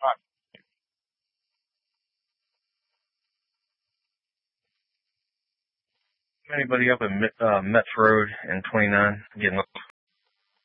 Anybody up in Metz Road and 29 getting